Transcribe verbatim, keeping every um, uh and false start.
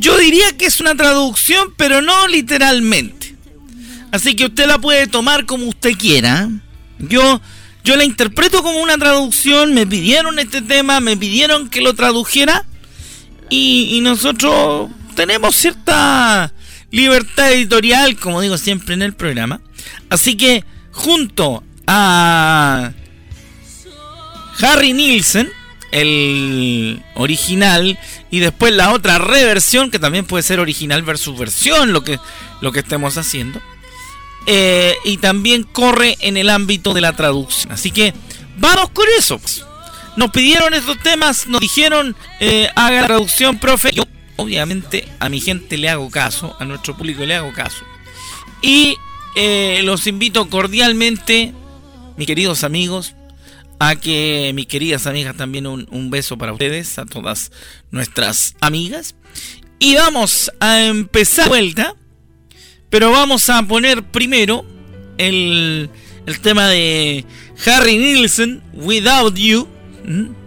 yo diría que es una traducción, pero no literalmente. Así que usted la puede tomar como usted quiera. Yo, yo la interpreto como una traducción. Me pidieron este tema, me pidieron que lo tradujera. Y, y nosotros tenemos cierta libertad editorial, como digo siempre en el programa. Así que junto a Harry Nilsson, el original, y después la otra reversión, que también puede ser original versus versión, lo que, lo que estemos haciendo, eh, y también corre en el ámbito de la traducción. Así que vamos con eso. Nos pidieron estos temas, nos dijeron eh, haga la traducción, profe. Yo obviamente a mi gente le hago caso, a nuestro público le hago caso, y eh, los invito cordialmente, mis queridos amigos, a que mis queridas amigas también, un, un beso para ustedes, a todas nuestras amigas, y vamos a empezar vuelta, pero vamos a poner primero el, el tema de Harry Nilsson, Without You. ¿Mm?